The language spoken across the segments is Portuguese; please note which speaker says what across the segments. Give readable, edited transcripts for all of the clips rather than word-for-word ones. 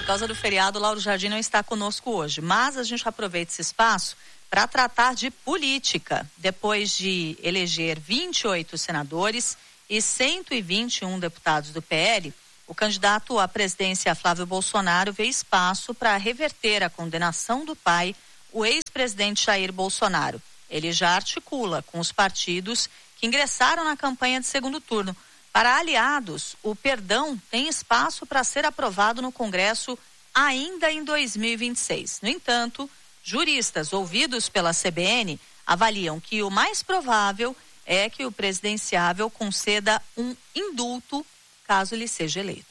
Speaker 1: causa do feriado, Lauro Jardim não está conosco hoje, mas a gente aproveita esse espaço para tratar de política. Depois de eleger 28 senadores e 121 deputados do PL, o candidato à presidência Flávio Bolsonaro vê espaço para reverter a condenação do pai, o ex-presidente Jair Bolsonaro. Ele já articula com os partidos que ingressaram na campanha de segundo turno. Para aliados, o perdão tem espaço para ser aprovado no Congresso ainda em 2026. No entanto, juristas ouvidos pela CBN avaliam que o mais provável é que o presidenciável conceda um indulto caso ele seja eleito.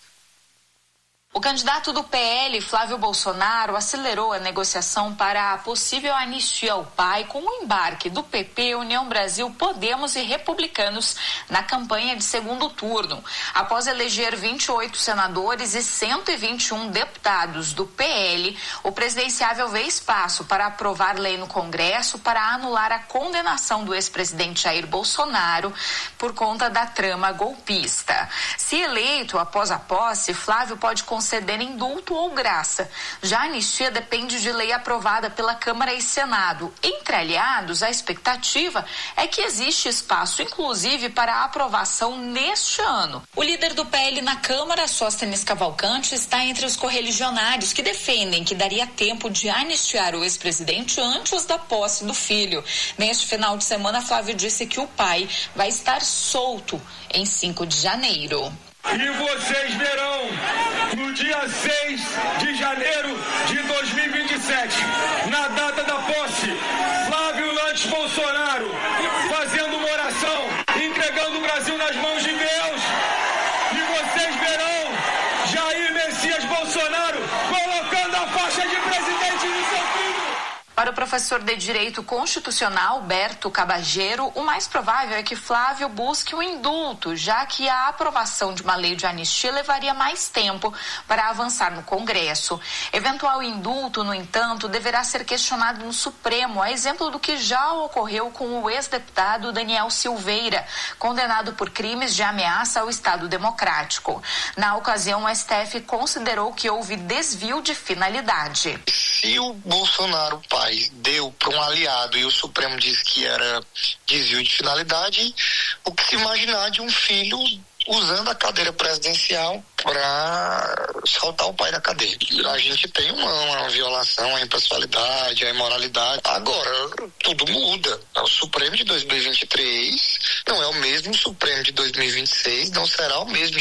Speaker 2: O candidato do PL, Flávio Bolsonaro, acelerou a negociação para a possível anistia ao pai com o embarque do PP, União Brasil, Podemos e Republicanos na campanha de segundo turno. Após eleger 28 senadores e 121 deputados do PL, o presidenciável vê espaço para aprovar lei no Congresso para anular a condenação do ex-presidente Jair Bolsonaro por conta da trama golpista. Se eleito após a posse, Flávio pode conceder indulto ou graça. Já a anistia depende de lei aprovada pela Câmara e Senado. Entre aliados, a expectativa é que existe espaço, inclusive, para a aprovação neste ano. O líder do PL na Câmara, Sóstenes Cavalcante, está entre os correligionários que defendem que daria tempo de anistiar o ex-presidente antes da posse do filho. Neste final de semana, Flávio disse que o pai vai estar solto em 5 de janeiro.
Speaker 3: E vocês verão, no dia 6 de janeiro de 2027, na data da posse, Flávio Lantes Bolsonaro fazendo uma oração, entregando o Brasil nas mãos de Deus. E vocês verão Jair Messias Bolsonaro colocando a faixa de presidente no seu filho.
Speaker 2: Para o professor de Direito Constitucional, Berto Cabageiro, o mais provável é que Flávio busque um indulto, já que a aprovação de uma lei de anistia levaria mais tempo para avançar no Congresso. Eventual indulto, no entanto, deverá ser questionado no Supremo, a exemplo do que já ocorreu com o ex-deputado Daniel Silveira, condenado por crimes de ameaça ao Estado Democrático. Na ocasião, o STF considerou que houve desvio de finalidade.
Speaker 4: Se o Bolsonaro, pai, deu para um aliado e o Supremo disse que era desvio de finalidade, o que se imaginar de um filho usando a cadeira presidencial para soltar o pai da cadeira. A gente tem uma violação à impessoalidade, à imoralidade. Agora, tudo muda. O Supremo de 2023 não é o mesmo Supremo de 2026, não será o mesmo de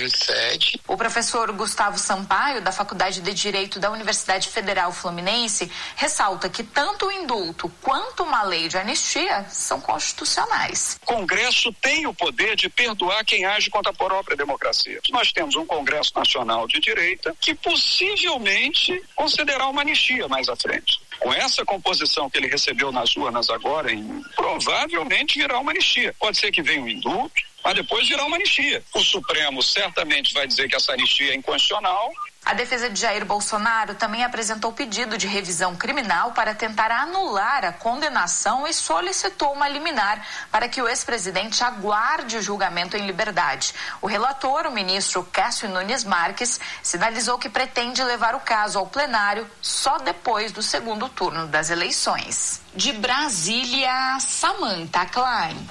Speaker 4: 2027.
Speaker 2: O professor Gustavo Sampaio, da Faculdade de Direito da Universidade Federal Fluminense, ressalta que tanto o indulto quanto uma lei de anistia são constitucionais.
Speaker 5: O Congresso tem o poder de perdoar quem age contra a própria democracia. Nós temos um Congresso Nacional de Direita que possivelmente considerará uma anistia mais à frente. Com essa composição que ele recebeu nas urnas agora, provavelmente virá uma anistia. Pode ser que venha um indulto, mas depois virá uma anistia. O Supremo certamente vai dizer que essa anistia é inconstitucional.
Speaker 2: A defesa de Jair Bolsonaro também apresentou pedido de revisão criminal para tentar anular a condenação e solicitou uma liminar para que o ex-presidente aguarde o julgamento em liberdade. O relator, o ministro Cássio Nunes Marques, sinalizou que pretende levar o caso ao plenário só depois do segundo turno das eleições. De Brasília, Samantha Klein.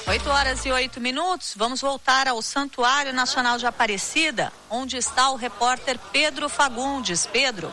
Speaker 1: 8h08. Vamos voltar ao Santuário Nacional de Aparecida, onde está o repórter Pedro Fagundes. Pedro.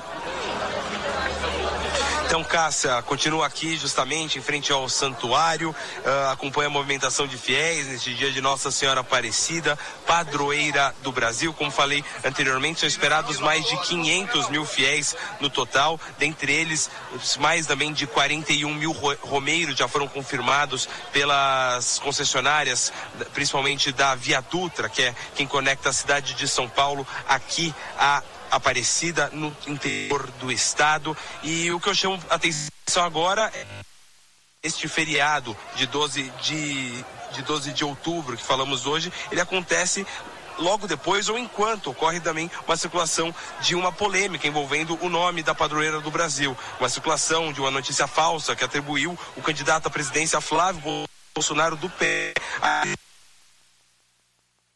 Speaker 6: Então, Cássia, continua aqui justamente em frente ao santuário, acompanha a movimentação de fiéis neste dia de Nossa Senhora Aparecida, padroeira do Brasil. Como falei anteriormente, são esperados mais de 500 mil fiéis no total, dentre eles mais também de 41 mil romeiros já foram confirmados pelas concessionárias, principalmente da Via Dutra, que é quem conecta a cidade de São Paulo aqui a Aparecida, no interior do estado. E o que eu chamo a atenção agora é este feriado de 12 de outubro que falamos hoje. Ele acontece logo depois ou enquanto ocorre também uma circulação de uma polêmica envolvendo o nome da padroeira do Brasil, uma circulação de uma notícia falsa que atribuiu o candidato à presidência Flávio Bolsonaro do PL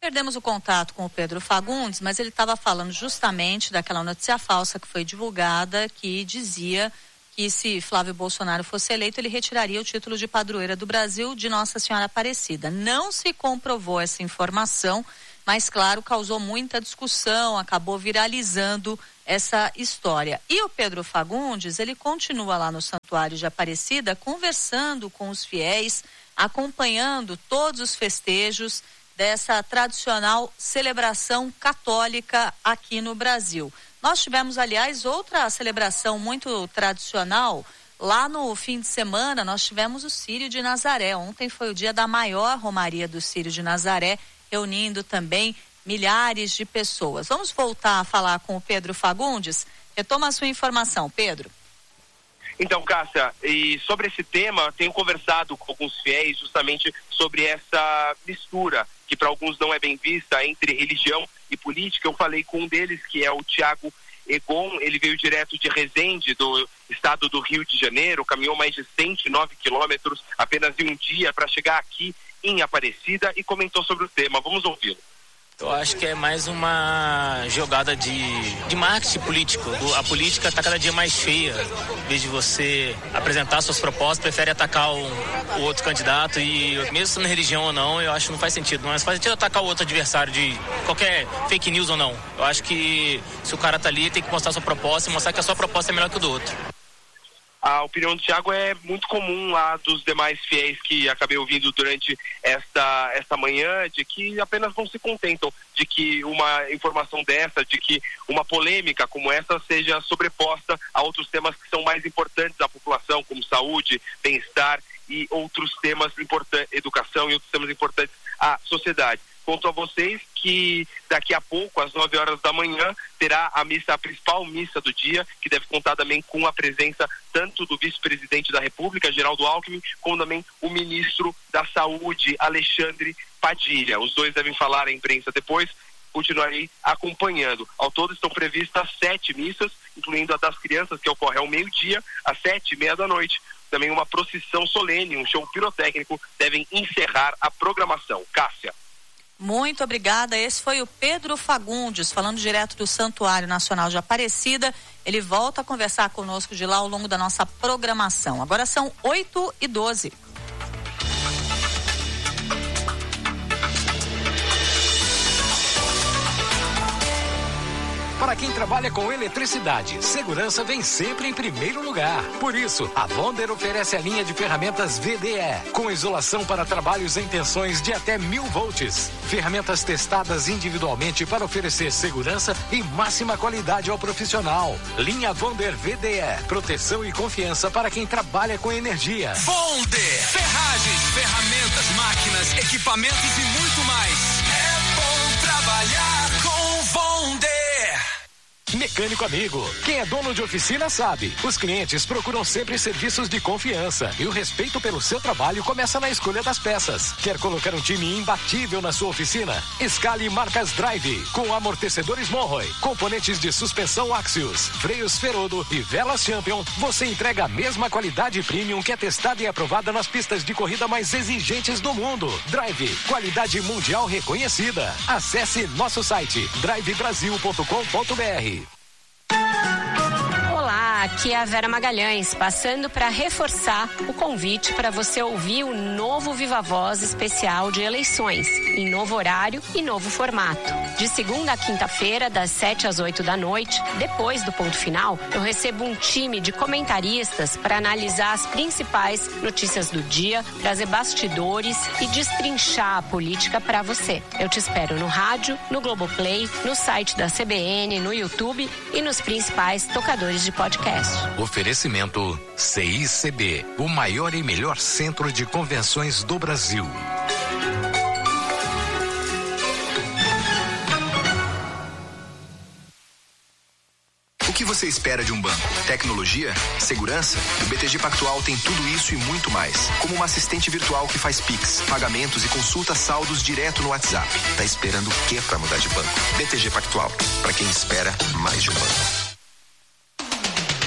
Speaker 1: Perdemos o contato com o Pedro Fagundes, mas ele estava falando justamente daquela notícia falsa que foi divulgada, que dizia que se Flávio Bolsonaro fosse eleito, ele retiraria o título de padroeira do Brasil de Nossa Senhora Aparecida. Não se comprovou essa informação, mas, claro, causou muita discussão, acabou viralizando essa história. E o Pedro Fagundes, ele continua lá no Santuário de Aparecida, conversando com os fiéis, acompanhando todos os festejos dessa tradicional celebração católica aqui no Brasil. Nós tivemos, aliás, outra celebração muito tradicional. Lá no fim de semana, nós tivemos o Círio de Nazaré. Ontem foi o dia da maior romaria do Círio de Nazaré, reunindo também milhares de pessoas. Vamos voltar a falar com o Pedro Fagundes. Retoma a sua informação, Pedro.
Speaker 6: Então, Cássia, e sobre esse tema, tenho conversado com alguns fiéis justamente sobre essa mistura, que para alguns não é bem vista, entre religião e política. Eu falei com um deles, que é o Tiago Egon. Ele veio direto de Resende, do estado do Rio de Janeiro, caminhou mais de 109 quilômetros apenas em um dia para chegar aqui em Aparecida e comentou sobre o tema. Vamos ouvi-lo.
Speaker 7: Eu acho que é mais uma jogada de marketing político. A política está cada dia mais feia. Em vez de você apresentar suas propostas, prefere atacar o outro candidato. E mesmo sendo religião ou não, eu acho que não faz sentido. Mas faz sentido atacar o outro adversário de qualquer fake news ou não. Eu acho que se o cara tá ali, tem que mostrar sua proposta e mostrar que a sua proposta é melhor que a do outro.
Speaker 6: A opinião do Thiago é muito comum lá dos demais fiéis que acabei ouvindo durante esta manhã, de que apenas não se contentam de que uma informação dessa, de que uma polêmica como essa seja sobreposta a outros temas que são mais importantes à população, como saúde, bem-estar e outros temas importantes, educação e outros temas importantes à sociedade. Conto a vocês que daqui a pouco, às 9 horas da manhã, terá a principal missa do dia, que deve contar também com a presença tanto do vice-presidente da República, Geraldo Alckmin, como também o ministro da Saúde, Alexandre Padilha. Os dois devem falar à imprensa depois, continuarei acompanhando. Ao todo estão previstas 7 missas, incluindo a das crianças, que ocorre ao meio-dia, às 7h30 da noite. Também uma procissão solene, um show pirotécnico, devem encerrar a programação. Cássia.
Speaker 1: Muito obrigada. Esse foi o Pedro Fagundes, falando direto do Santuário Nacional de Aparecida. Ele volta a conversar conosco de lá ao longo da nossa programação. Agora são 8h12.
Speaker 8: Para quem trabalha com eletricidade, segurança vem sempre em primeiro lugar. Por isso, a Wonder oferece a linha de ferramentas VDE, com isolação para trabalhos em tensões de até 1000 volts. Ferramentas testadas individualmente para oferecer segurança e máxima qualidade ao profissional. Linha Wonder VDE, proteção e confiança para quem trabalha com energia.
Speaker 9: Wonder, ferragens, ferramentas, máquinas, equipamentos e muito mais. É bom trabalhar com Wonder.
Speaker 8: Mecânico amigo, quem é dono de oficina sabe, os clientes procuram sempre serviços de confiança e o respeito pelo seu trabalho começa na escolha das peças. Quer colocar um time imbatível na sua oficina? Escale marcas Drive, com amortecedores Monroe, componentes de suspensão Axios, freios Ferodo e velas Champion. Você entrega a mesma qualidade premium que é testada e aprovada nas pistas de corrida mais exigentes do mundo. Drive, qualidade mundial reconhecida. Acesse nosso site drivebrasil.com.br.
Speaker 10: Olá, aqui é a Vera Magalhães, passando para reforçar o convite para você ouvir o novo Viva Voz especial de eleições, em novo horário e novo formato. De segunda a quinta-feira, das 7 às 8 da noite, depois do ponto final, eu recebo um time de comentaristas para analisar as principais notícias do dia, trazer bastidores e destrinchar a política para você. Eu te espero no rádio, no Globoplay, no site da CBN, no YouTube e nos principais tocadores de podcast.
Speaker 8: Oferecimento CICB, o maior e melhor centro de convenções do Brasil.
Speaker 11: O que você espera de um banco? Tecnologia? Segurança? O BTG Pactual tem tudo isso e muito mais. Como uma assistente virtual que faz Pix, pagamentos e consulta saldos direto no WhatsApp. Tá esperando o quê para mudar de banco? BTG Pactual, para quem espera mais de um banco.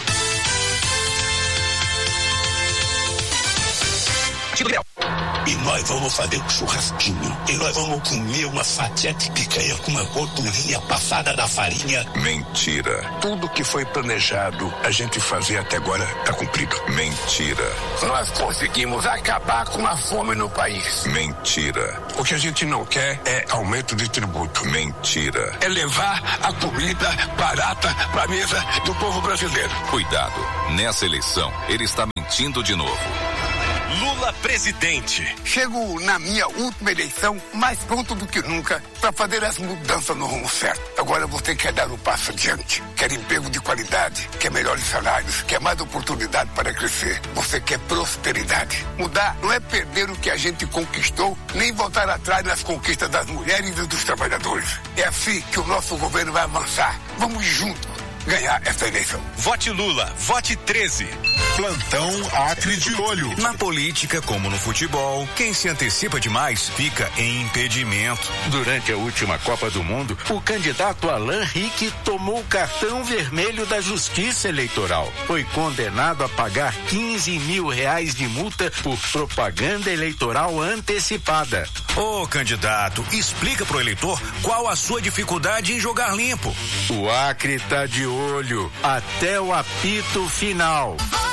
Speaker 9: E nós
Speaker 12: nós vamos fazer um churrasquinho e nós vamos comer uma fatia de picanha com uma gordurinha passada da farinha.
Speaker 13: Mentira. Tudo que foi planejado a gente fazer até agora está cumprido. Mentira.
Speaker 12: Nós conseguimos acabar com a fome no país.
Speaker 13: Mentira. O que a gente não quer é aumento de tributo. Mentira.
Speaker 12: É levar a comida barata para a mesa do povo brasileiro.
Speaker 14: Cuidado, nessa eleição ele está mentindo de novo.
Speaker 15: Lula presidente.
Speaker 12: Chego na minha última eleição mais pronto do que nunca para fazer as mudanças no rumo certo. Agora você quer dar um passo adiante, quer emprego de qualidade, quer melhores salários, quer mais oportunidade para crescer. Você quer prosperidade. Mudar não é perder o que a gente conquistou, nem voltar atrás nas conquistas das mulheres e dos trabalhadores. É assim que o nosso governo vai avançar. Vamos juntos ganhar essa eleição.
Speaker 15: Vote Lula, vote 13.
Speaker 16: Plantão Acre de Olho.
Speaker 17: Na política, como no futebol, quem se antecipa demais fica em impedimento.
Speaker 18: Durante a última Copa do Mundo, o candidato Alan Rick tomou o cartão vermelho da Justiça Eleitoral. Foi condenado a pagar R$15 mil de multa por propaganda eleitoral antecipada.
Speaker 17: Ô, candidato, explica pro eleitor qual a sua dificuldade em jogar limpo.
Speaker 18: O Acre tá de olho até o apito final.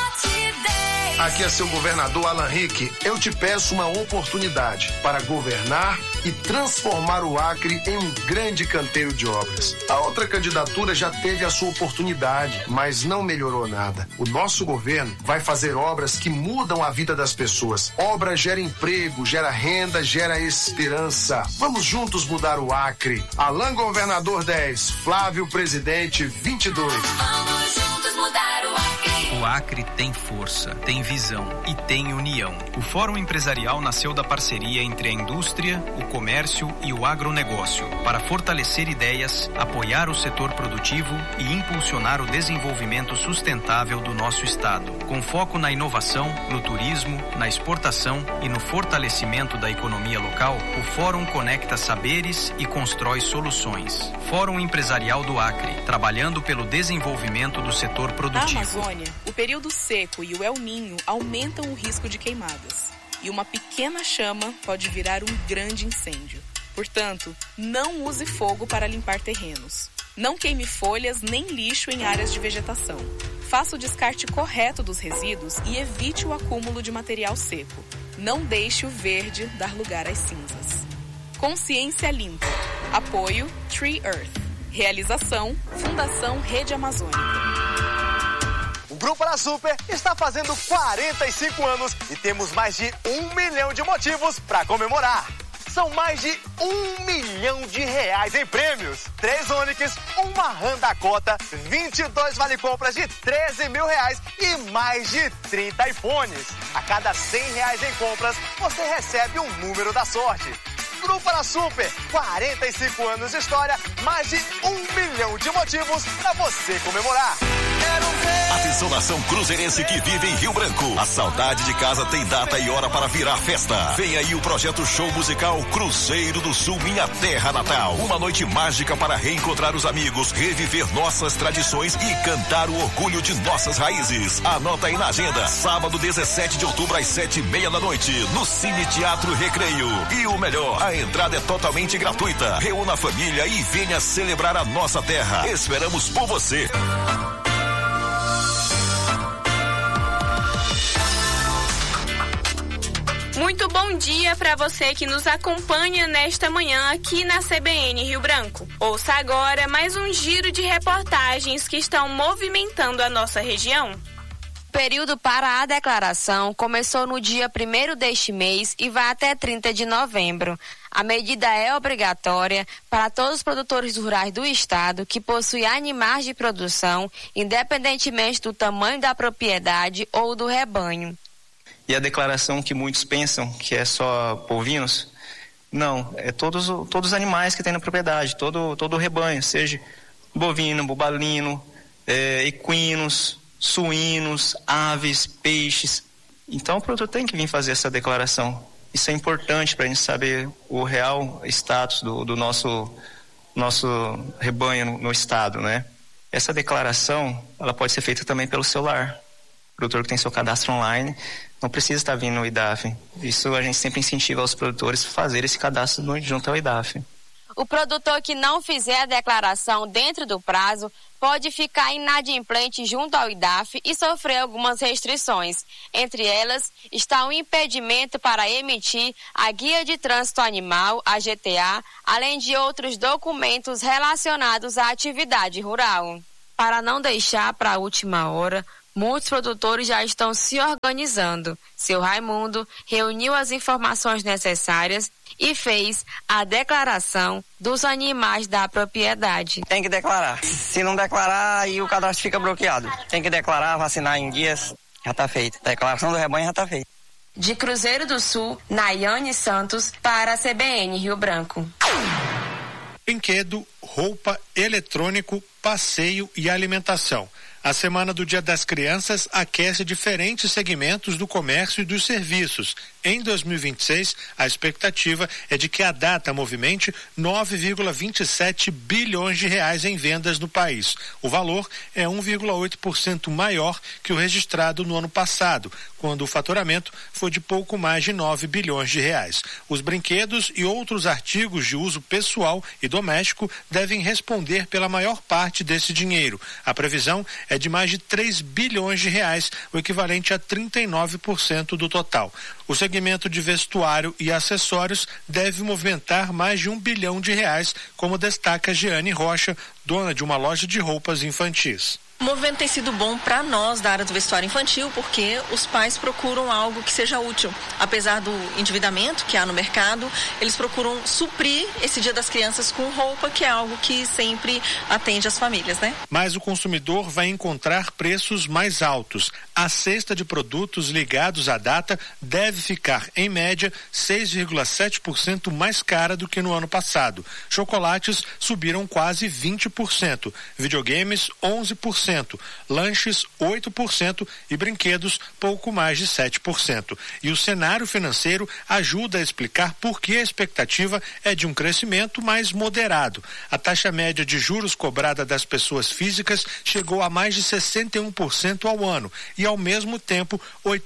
Speaker 19: Aqui é seu governador Alan Rick. Eu te peço uma oportunidade para governar e transformar o Acre em um grande canteiro de obras. A outra candidatura já teve a sua oportunidade, mas não melhorou nada. O nosso governo vai fazer obras que mudam a vida das pessoas. Obra gera emprego, gera renda, gera esperança. Vamos juntos mudar o Acre. Alan Governador 10, Flávio Presidente 22.
Speaker 20: Vamos juntos mudar o Acre.
Speaker 21: O Acre tem força, tem visão e tem união. O Fórum Empresarial nasceu da parceria entre a indústria, o comércio e o agronegócio para fortalecer ideias, apoiar o setor produtivo e impulsionar o desenvolvimento sustentável do nosso estado. Com foco na inovação, no turismo, na exportação e no fortalecimento da economia local, o Fórum conecta saberes e constrói soluções. Fórum Empresarial do Acre, trabalhando pelo desenvolvimento do setor produtivo.
Speaker 22: Na Amazônia, o período seco e o El Niño aumentam o risco de queimadas. E uma pequena chama pode virar um grande incêndio. Portanto, não use fogo para limpar terrenos. Não queime folhas nem lixo em áreas de vegetação. Faça o descarte correto dos resíduos e evite o acúmulo de material seco. Não deixe o verde dar lugar às cinzas. Consciência Limpa. Apoio Tree Earth. Realização Fundação Rede Amazônica.
Speaker 15: O Grupo La Super está fazendo 45 anos e temos mais de 1 milhão de motivos para comemorar. São mais de R$1 milhão em prêmios. 3 Onix, uma Honda Cota, 22 vale-compras de R$13 mil e mais de 30 iPhones. A cada R$100 em compras, você recebe um número da sorte. Grupo La Super, 45 anos de história, mais de 1 milhão de motivos para você comemorar.
Speaker 23: Atenção, nação cruzeirense que vive em Rio Branco. A saudade de casa tem data e hora para virar festa. Vem aí o projeto show musical Cruzeiro do Sul, Minha Terra Natal. Uma noite mágica para reencontrar os amigos, reviver nossas tradições e cantar o orgulho de nossas raízes. Anota aí na agenda, sábado 17 de outubro às 7:30 da noite, no Cine Teatro Recreio. E o melhor, a entrada é totalmente gratuita. Reúna a família e venha celebrar a nossa terra. Esperamos por você.
Speaker 24: Muito bom dia para você que nos acompanha nesta manhã aqui na CBN Rio Branco. Ouça agora mais um giro de reportagens que estão movimentando a nossa região.
Speaker 25: O período para a declaração começou no dia 1º deste mês e vai até 30 de novembro. A medida é obrigatória para todos os produtores rurais do estado que possuem animais de produção, independentemente do tamanho da propriedade ou do rebanho.
Speaker 26: E a declaração que muitos pensam que é só bovinos, não, é todos os animais que tem na propriedade, todo o rebanho, seja bovino, bubalino, equinos, suínos, aves, peixes. Então o produtor tem que vir fazer essa declaração. Isso é importante para a gente saber o real status do nosso rebanho no estado, né? Essa declaração, ela pode ser feita também pelo celular. produtor que tem seu cadastro online, não precisa estar vindo no IDAF. Isso a gente sempre incentiva os produtores a fazer esse cadastro junto ao IDAF.
Speaker 25: O produtor que não fizer a declaração dentro do prazo pode ficar inadimplente junto ao IDAF e sofrer algumas restrições. Entre elas está o impedimento para emitir a Guia de Trânsito Animal, a GTA, além de outros documentos relacionados à atividade rural. Para não deixar para a última hora, muitos produtores já estão se organizando. Seu Raimundo reuniu as informações necessárias e fez a declaração dos animais da propriedade.
Speaker 26: Tem que declarar. Se não declarar, aí o cadastro fica bloqueado. Tem que declarar, vacinar em dias, já está feito. A declaração do rebanho já está feita.
Speaker 25: De Cruzeiro do Sul, Nayane Santos, para a CBN Rio Branco.
Speaker 2: Brinquedo, roupa, eletrônico, passeio e alimentação. A Semana do Dia das Crianças aquece diferentes segmentos do comércio e dos serviços. Em 2026, a expectativa é de que a data movimente 9,27 bilhões de reais em vendas no país. O valor é 1,8% maior que o registrado no ano passado, quando o faturamento foi de pouco mais de 9 bilhões de reais. Os brinquedos e outros artigos de uso pessoal e doméstico devem responder pela maior parte desse dinheiro. A previsão é de mais de 3 bilhões de reais, o equivalente a 39% do total. O segmento de vestuário e acessórios deve movimentar mais de 1 bilhão de reais, como destaca Jeane Rocha, dona de uma loja de roupas infantis.
Speaker 3: O movimento tem sido bom para nós da área do vestuário infantil, porque os pais procuram algo que seja útil. Apesar do endividamento que há no mercado, eles procuram suprir esse Dia das Crianças com roupa, que é algo que sempre atende as famílias, né?
Speaker 2: Mas o consumidor vai encontrar preços mais altos. A cesta de produtos ligados à data deve ficar, em média, 6,7% mais cara do que no ano passado. Chocolates subiram quase 20%, videogames 11%. Lanches 8% e brinquedos pouco mais de 7%. E o cenário financeiro ajuda a explicar por que a expectativa é de um crescimento mais moderado. A taxa média de juros cobrada das pessoas físicas chegou a mais de 61% ao ano e, ao mesmo tempo,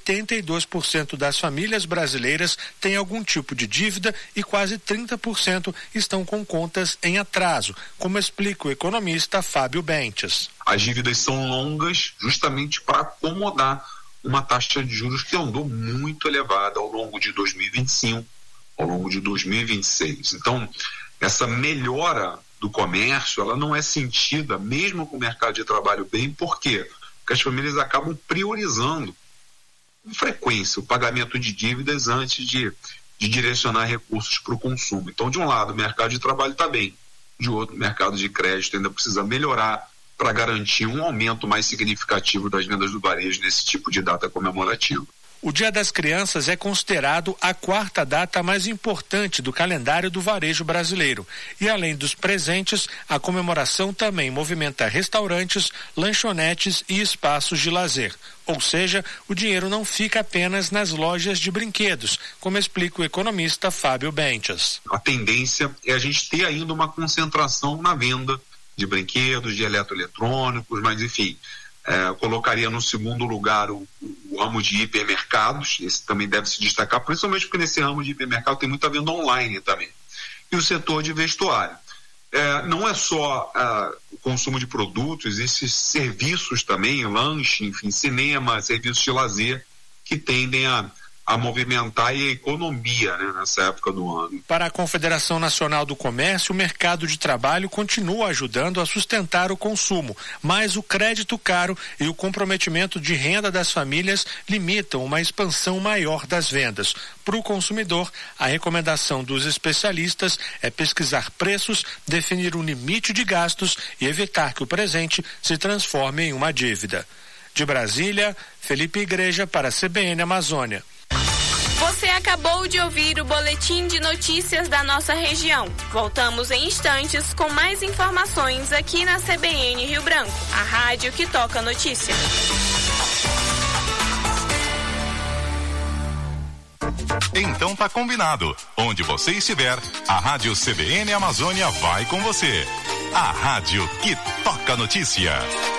Speaker 2: 82% das famílias brasileiras têm algum tipo de dívida e quase 30% estão com contas em atraso, como explica o economista Fábio Bentes.
Speaker 4: As dívidas são longas justamente para acomodar uma taxa de juros que andou muito elevada ao longo de 2025, ao longo de 2026. Então, essa melhora do comércio, ela não é sentida mesmo com o mercado de trabalho bem. Por quê? Porque as famílias acabam priorizando com frequência o pagamento de dívidas antes de direcionar recursos para o consumo. Então, de um lado, o mercado de trabalho está bem, de outro, o mercado de crédito ainda precisa melhorar para garantir um aumento mais significativo das vendas do varejo nesse tipo de data comemorativa.
Speaker 2: O Dia das Crianças é considerado a quarta data mais importante do calendário do varejo brasileiro. E além dos presentes, a comemoração também movimenta restaurantes, lanchonetes e espaços de lazer. Ou seja, o dinheiro não fica apenas nas lojas de brinquedos, como explica o economista Fábio Bentes.
Speaker 4: A tendência é a gente ter ainda uma concentração na venda de brinquedos, de eletroeletrônicos, mas enfim, colocaria no segundo lugar o ramo de hipermercados. Esse também deve se destacar, principalmente porque nesse ramo de hipermercado tem muita venda online também. E o setor de vestuário. Não é só o consumo de produtos, esses serviços também, lanche, enfim, cinema, serviços de lazer, que tendem a movimentar a economia, né, nessa época do ano.
Speaker 2: Para a Confederação Nacional do Comércio, o mercado de trabalho continua ajudando a sustentar o consumo, mas o crédito caro e o comprometimento de renda das famílias limitam uma expansão maior das vendas. Para o consumidor, a recomendação dos especialistas é pesquisar preços, definir um limite de gastos e evitar que o presente se transforme em uma dívida. De Brasília, Felipe Igreja para a CBN Amazônia.
Speaker 24: Você acabou de ouvir o boletim de notícias da nossa região. Voltamos em instantes com mais informações aqui na CBN Rio Branco, a rádio que toca notícia.
Speaker 23: Então tá combinado. Onde você estiver, a Rádio CBN Amazônia vai com você. A rádio que toca notícia.